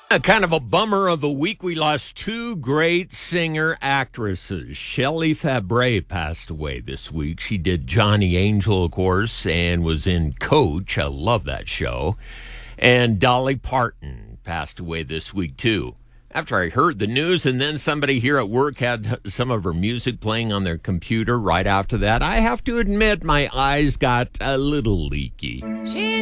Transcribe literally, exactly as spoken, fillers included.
A kind of a bummer of a week. We lost two great singer-actresses. Shelley Fabares passed away this week. She did Johnny Angel, of course, and was in Coach. I love that show. And Dolly Parton passed away this week, too. After I heard the news, and then somebody here at work had some of her music playing on their computer right after that, I have to admit my eyes got a little leaky. She's